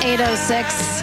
8:06.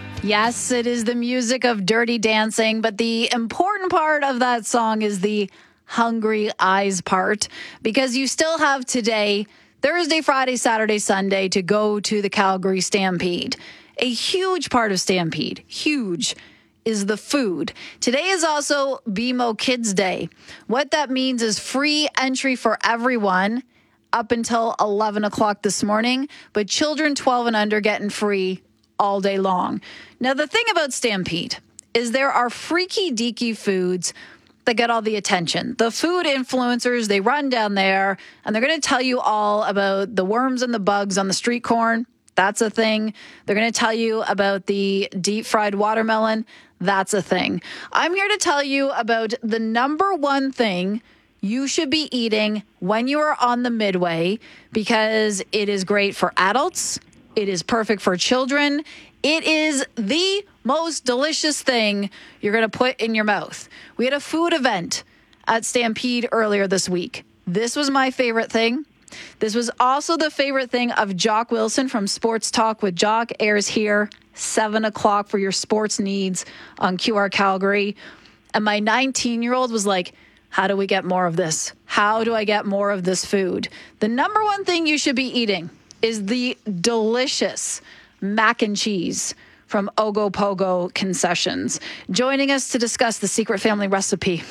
Yes, it is the music of Dirty Dancing, but the important part of that song is the hungry eyes part, because you still have today, Thursday, Friday, Saturday, Sunday, to go to the Calgary Stampede. A huge part of Stampede, huge, is the food. Today is also BMO Kids Day. What that means is free entry for everyone up until 11 o'clock this morning, but children 12 and under getting free all day long. Now, the thing about Stampede is there are freaky deaky foods that get all the attention. The food influencers, they run down there and they're going to tell you all about the worms and the bugs on the street corn. That's a thing. They're going to tell you about the deep fried watermelon. That's a thing. I'm here to tell you about the number one thing you should be eating when you are on the Midway, because it is great for adults. It is perfect for children. It is the most delicious thing you're going to put in your mouth. We had a food event at Stampede earlier this week. This was my favorite thing. This was also the favorite thing of Jock Wilson from Sports Talk with Jock. Airs here, 7 o'clock for your sports needs on QR Calgary. And my 19-year-old was like, how do we get more of this? How do I get more of this food? The number one thing you should be eating is the delicious mac and cheese from Ogopogo Concessions. Joining us to discuss the secret family recipe.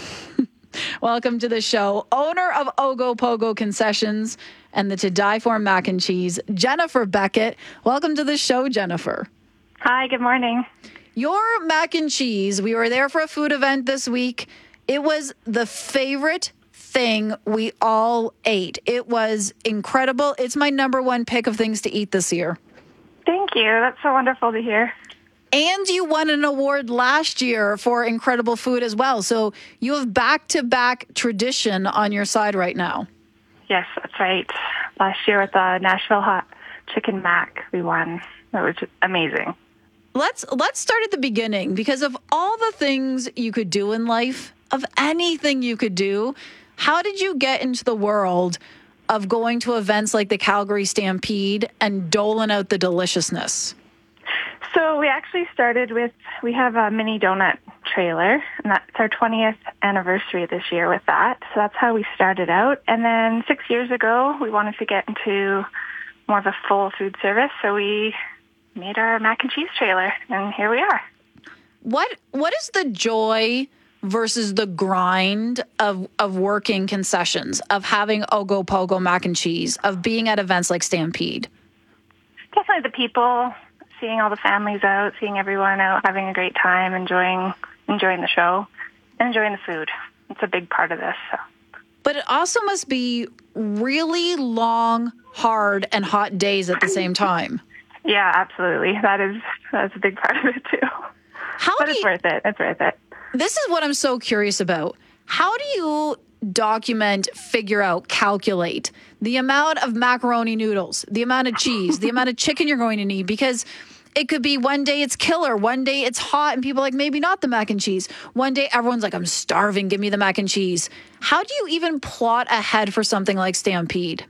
Welcome to the show, owner of Ogopogo Concessions and the To Die For mac and cheese, Jennifer Beckett. Welcome to the show, Jennifer. Hi, good morning. Your mac and cheese, we were there for a food event this week. It was the favorite thing we all ate. It was incredible. It's my number one pick of things to eat this year. Thank you. That's so wonderful to hear. And you won an award last year for incredible food as well. So you have back-to-back tradition on your side right now. Yes, that's right. Last year with the Nashville Hot Chicken Mac, we won. That was just amazing. Let's start at the beginning, because of all the things you could do in life, of anything you could do, how did you get into the world of going to events like the Calgary Stampede and doling out the deliciousness? So we actually started with, we have a mini donut trailer, and that's our 20th anniversary this year with that. So that's how we started out. And then 6 years ago, we wanted to get into more of a full food service. So we made our mac and cheese trailer, and here we are. What is the joy versus the grind of working concessions, of having Ogopogo mac and cheese, of being at events like Stampede? Definitely the people, seeing all the families out, seeing everyone out having a great time, enjoying the show, and enjoying the food. It's a big part of this. So. But it also must be really long, hard, and hot days at the same time. Yeah, absolutely. That's a big part of it too. It's worth it. It's worth it. This is what I'm so curious about. How do you document, figure out, calculate the amount of macaroni noodles, the amount of cheese, the amount of chicken you're going to need? Because it could be one day it's killer, one day it's hot, and people are like, maybe not the mac and cheese. One day everyone's like, I'm starving, give me the mac and cheese. How do you even plot ahead for something like Stampede?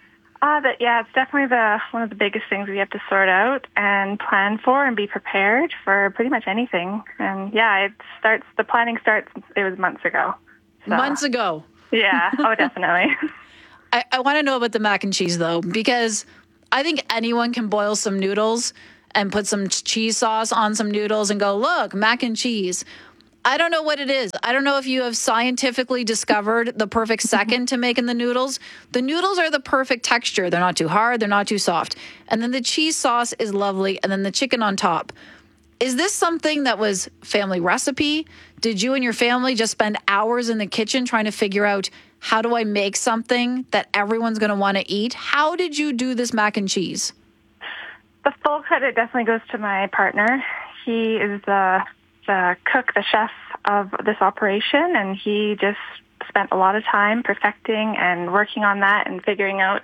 It's definitely one of the biggest things we have to sort out and plan for and be prepared for pretty much anything. And the planning starts, it was months ago. So. Months ago? Yeah, definitely. I want to know about the mac and cheese, though, because I think anyone can boil some noodles and put some cheese sauce on some noodles and go, look, mac and cheese. I don't know what it is. I don't know if you have scientifically discovered the perfect second to making the noodles. The noodles are the perfect texture. They're not too hard. They're not too soft. And then the cheese sauce is lovely. And then the chicken on top. Is this something that was family recipe? Did you and your family just spend hours in the kitchen trying to figure out, how do I make something that everyone's going to want to eat? How did you do this mac and cheese? The full credit definitely goes to my partner. He is the cook, the chef of this operation, and he just spent a lot of time perfecting and working on that and figuring out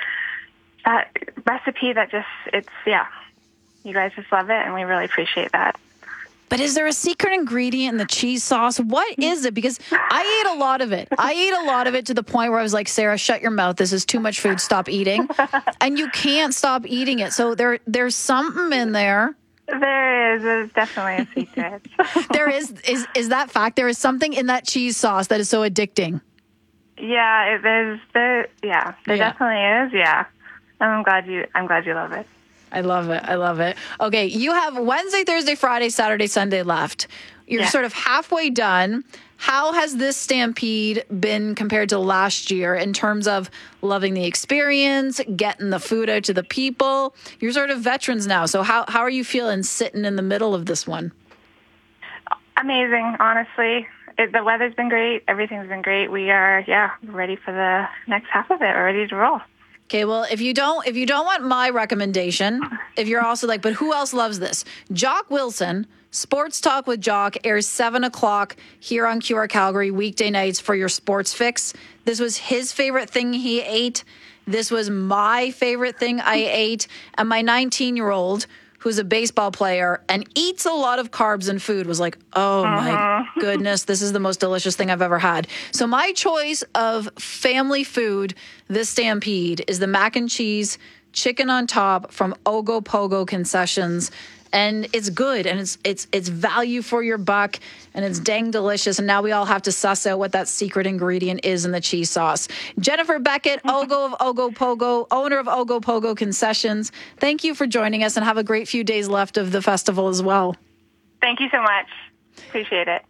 that recipe that you guys just love it, and we really appreciate that. But is there a secret ingredient in the cheese sauce? What is it? Because I ate a lot of it. I ate a lot of it to the point where I was like, Sarah, shut your mouth. This is too much food. Stop eating. And you can't stop eating it. So there's something in there. There is. There's definitely a secret. There is that fact. There is something in that cheese sauce that is so addicting. Yeah, there definitely is. Yeah. I'm glad you love it. I love it. I love it. Okay, you have Wednesday, Thursday, Friday, Saturday, Sunday left. You're sort of halfway done. How has this Stampede been compared to last year in terms of loving the experience, getting the food out to the people? You're sort of veterans now. So how are you feeling sitting in the middle of this one? Amazing, honestly. The weather's been great. Everything's been great. We are, ready for the next half of it. We're ready to roll. Okay, well, if you don't want my recommendation, if you're also like, but who else loves this? Jock Wilson, Sports Talk with Jock, airs 7 o'clock here on QR Calgary weekday nights for your sports fix. This was his favorite thing he ate. This was my favorite thing I ate. And my 19-year-old, who's a baseball player and eats a lot of carbs and food, was like, oh my goodness, this is the most delicious thing I've ever had. So my choice of family food this Stampede is the mac and cheese, chicken on top from Ogopogo Concessions. And it's good, and it's value for your buck, and it's dang delicious. And now we all have to suss out what that secret ingredient is in the cheese sauce. Jennifer Beckett, Ogo of Ogopogo, owner of Ogopogo Concessions, thank you for joining us, and have a great few days left of the festival as well. Thank you so much. Appreciate it.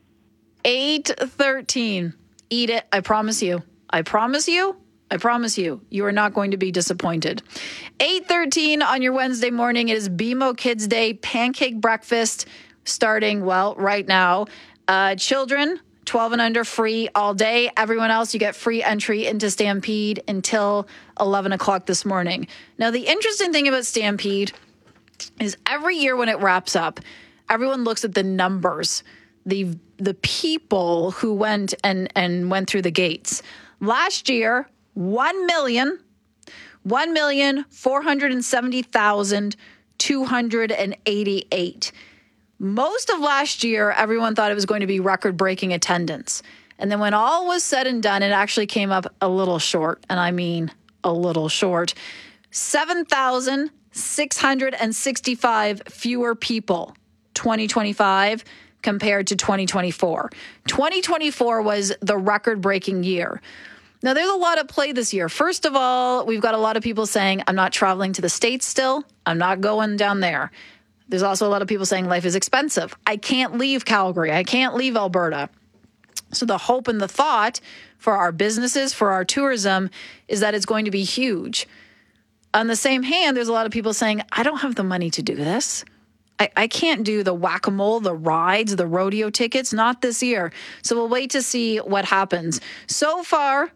8:13. Eat it. I promise you. I promise you. I promise you, you are not going to be disappointed. 8:13 on your Wednesday morning. It is BMO Kids Day, pancake breakfast starting, right now. Children, 12 and under, free all day. Everyone else, you get free entry into Stampede until 11 o'clock this morning. Now, the interesting thing about Stampede is every year when it wraps up, everyone looks at the numbers, the people who went and went through the gates. Last year, 1,470,288. Most of last year, everyone thought it was going to be record-breaking attendance. And then when all was said and done, it actually came up a little short, and I mean a little short. 7,665 fewer people, 2025, compared to 2024. 2024 was the record-breaking year. Now, there's a lot at play this year. First of all, we've got a lot of people saying, I'm not traveling to the States still. I'm not going down there. There's also a lot of people saying life is expensive. I can't leave Calgary. I can't leave Alberta. So the hope and the thought for our businesses, for our tourism, is that it's going to be huge. On the same hand, there's a lot of people saying, I don't have the money to do this. I can't do the whack-a-mole, the rides, the rodeo tickets, not this year. So we'll wait to see what happens. So far,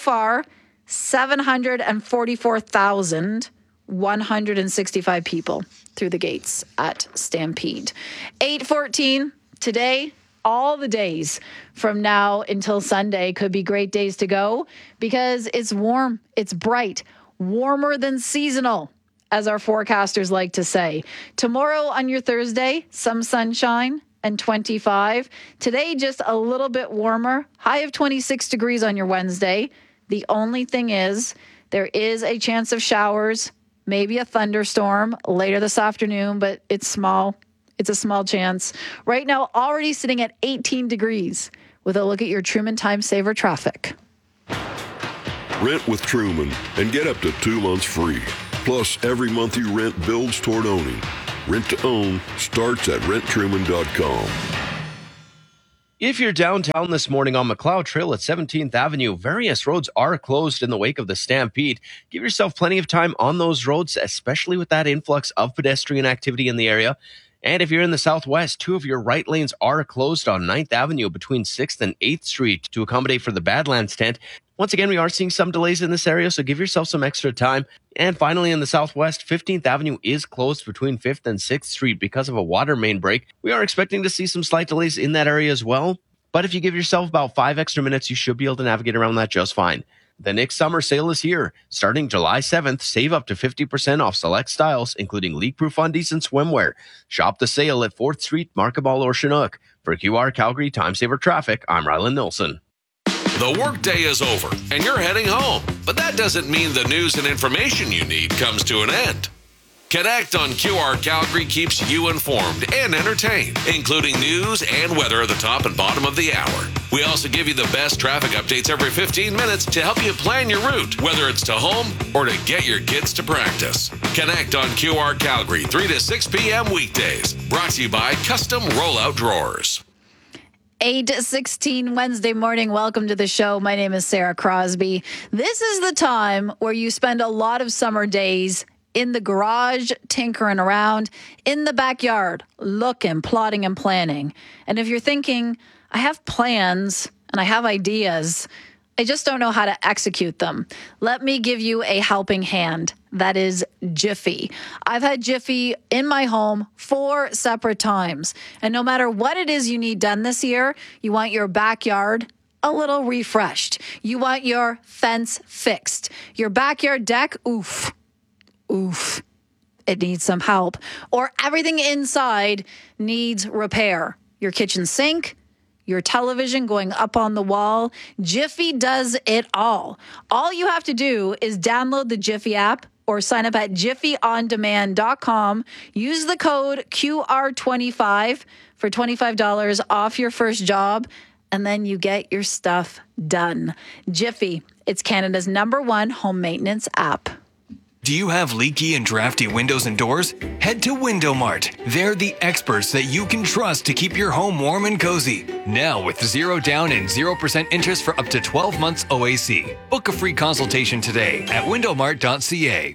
744,165 people through the gates at Stampede. 8:14 today. All the days from now until Sunday could be great days to go because it's warm, it's bright, warmer than seasonal, as our forecasters like to say. Tomorrow on your Thursday, some sunshine and 25. Today, just a little bit warmer, high of 26 degrees on your Wednesday. The only thing is, there is a chance of showers, maybe a thunderstorm later this afternoon, but it's small. It's a small chance. Right now, already sitting at 18 degrees with a look at your Truman Time Saver traffic. Rent with Truman and get up to 2 months free. Plus, every month you rent builds toward owning. Rent to own starts at renttruman.com. If you're downtown this morning on McLeod Trail at 17th Avenue, various roads are closed in the wake of the Stampede. Give yourself plenty of time on those roads, especially with that influx of pedestrian activity in the area. And if you're in the southwest, 2 of your right lanes are closed on 9th Avenue between 6th and 8th Street to accommodate for the Badlands tent. Once again, we are seeing some delays in this area, so give yourself some extra time. And finally, in the southwest, 15th Avenue is closed between 5th and 6th Street because of a water main break. We are expecting to see some slight delays in that area as well. But if you give yourself about 5 extra minutes, you should be able to navigate around that just fine. The Nick Summer Sale is here. Starting July 7th, save up to 50% off select styles, including leak-proof undies and swimwear. Shop the sale at 4th Street, Markaball, or Chinook. For QR Calgary Time Saver Traffic, I'm Rylan Nilsson. The workday is over, and you're heading home. But that doesn't mean the news and information you need comes to an end. Connect on QR Calgary keeps you informed and entertained, including news and weather at the top and bottom of the hour. We also give you the best traffic updates every 15 minutes to help you plan your route, whether it's to home or to get your kids to practice. Connect on QR Calgary, 3 to 6 p.m. weekdays. Brought to you by Custom Rollout Drawers. 8:16 Wednesday morning. Welcome to the show. My name is Sarah Crosby. This is the time where you spend a lot of summer days in the garage, tinkering around, in the backyard, looking, plotting, and planning. And if you're thinking, I have plans and I have ideas, I just don't know how to execute them, let me give you a helping hand. That is Jiffy. I've had Jiffy in my home 4 separate times. And no matter what it is you need done this year, you want your backyard a little refreshed. You want your fence fixed. Your backyard deck, oof, it needs some help. Or everything inside needs repair. Your kitchen sink, your television going up on the wall. Jiffy does it all. All you have to do is download the Jiffy app or sign up at jiffyondemand.com. Use the code QR25 for $25 off your first job, and then you get your stuff done. Jiffy, it's Canada's #1 home maintenance app. Do you have leaky and drafty windows and doors? Head to Window Mart. They're the experts that you can trust to keep your home warm and cozy. Now with 0 down and 0% interest for up to 12 months OAC. Book a free consultation today at windowmart.ca.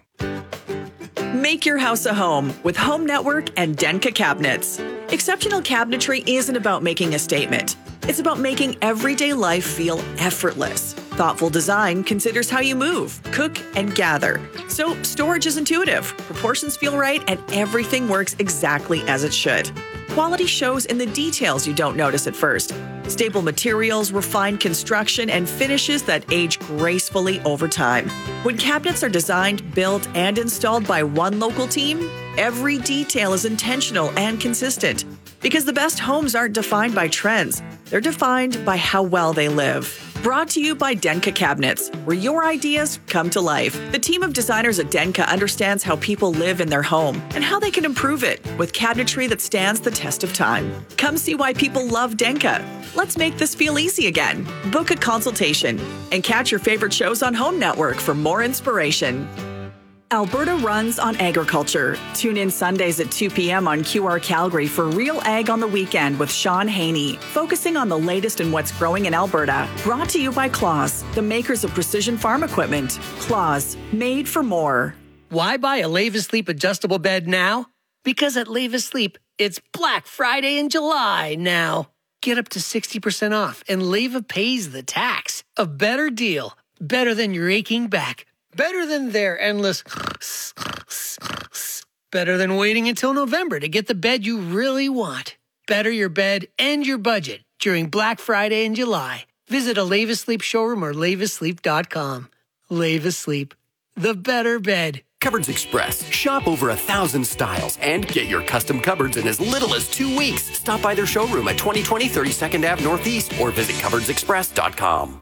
Make your house a home with Home Network and Denka Cabinets. Exceptional cabinetry isn't about making a statement. It's about making everyday life feel effortless. Thoughtful design considers how you move, cook, and gather. So storage is intuitive, proportions feel right, and everything works exactly as it should. Quality shows in the details you don't notice at first. Stable materials, refined construction, and finishes that age gracefully over time. When cabinets are designed, built, and installed by one local team, every detail is intentional and consistent. Because the best homes aren't defined by trends, they're defined by how well they live. Brought to you by Denka Cabinets, where your ideas come to life. The team of designers at Denka understands how people live in their home and how they can improve it with cabinetry that stands the test of time. Come see why people love Denka. Let's make this feel easy again. Book a consultation and catch your favorite shows on Home Network for more inspiration. Alberta runs on agriculture. Tune in Sundays at 2 p.m. on QR Calgary for Real Ag on the Weekend with Sean Haney, focusing on the latest in what's growing in Alberta. Brought to you by Claus, the makers of precision farm equipment. Claus, made for more. Why buy a Leva Sleep adjustable bed now? Because at Leva Sleep, it's Black Friday in July now. Get up to 60% off, and Leva pays the tax. A better deal. Better than your aching back. Better than their endless. Better than waiting until November to get the bed you really want. Better your bed and your budget during Black Friday in July. Visit a Leva Sleep showroom or levasleep.com. Leva Sleep, the better bed. Cupboards Express. Shop over 1,000 styles and get your custom cupboards in as little as 2 weeks. Stop by their showroom at 2020 32nd Ave Northeast or visit cupboardsexpress.com.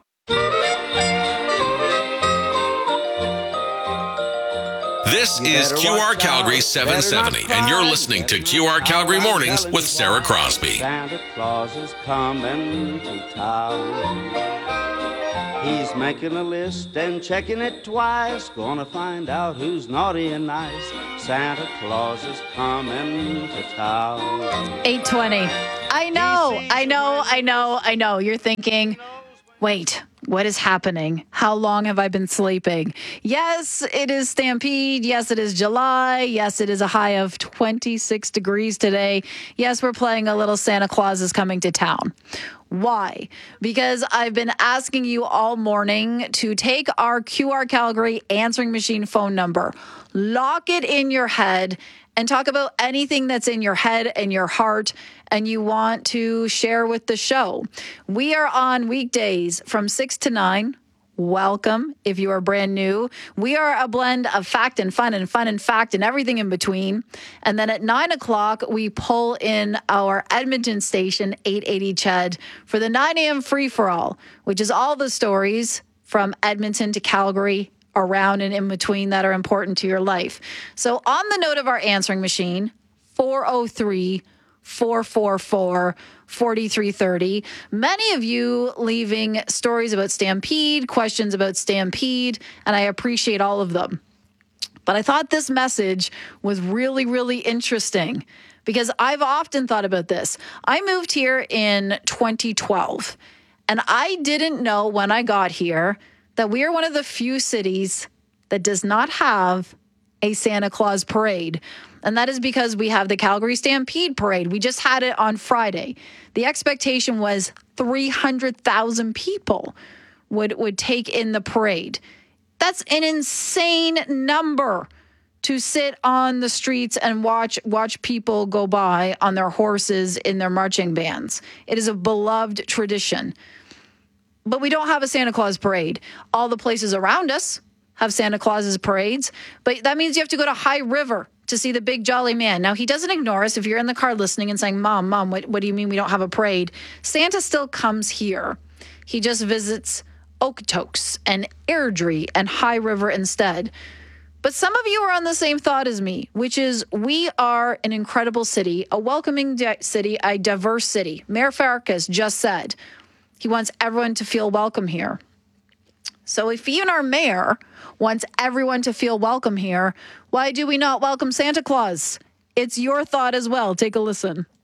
This is QR Calgary 770, and you're listening to QR Calgary Mornings with Sarah Crosby. Santa Claus is coming to town. He's making a list and checking it twice. Gonna find out who's naughty and nice. Santa Claus is coming to town. 8:20. I know. You're thinking, wait, what is happening? How long have I been sleeping? Yes, it is Stampede. Yes, it is July. Yes, it is a high of 26 degrees today. Yes, we're playing a little Santa Claus is coming to town. Why? Because I've been asking you all morning to take our QR Calgary answering machine phone number, lock it in your head, and talk about anything that's in your head and your heart and you want to share with the show. We are on weekdays from 6 to 9, welcome. If you are brand new, we are a blend of fact and fun and fun and fact and everything in between. And then at 9 o'clock, we pull in our Edmonton station, 880 CHED, for the 9 a.m. free-for-all, which is all the stories from Edmonton to Calgary, around and in between that are important to your life. So on the note of our answering machine, 403-444-4330. Many of you leaving stories about Stampede, questions about Stampede, and I appreciate all of them. But I thought this message was really, really interesting because I've often thought about this. I moved here in 2012, and I didn't know when I got here that we are one of the few cities that does not have a Santa Claus parade. And that is because we have the Calgary Stampede Parade. We just had it on Friday. The expectation was 300,000 people would take in the parade. That's an insane number to sit on the streets and watch people go by on their horses in their marching bands. It is a beloved tradition. But we don't have a Santa Claus parade. All the places around us have Santa Claus's parades, but that means you have to go to High River to see the big jolly man. Now, he doesn't ignore us. If you're in the car listening and saying, Mom, what do you mean we don't have a parade? Santa still comes here. He just visits Okotoks and Airdrie and High River instead. But some of you are on the same thought as me, which is we are an incredible city, a welcoming city, a diverse city. Mayor Farkas just said he wants everyone to feel welcome here. So if even our mayor wants everyone to feel welcome here, why do we not welcome Santa Claus? It's your thought as well. Take a listen.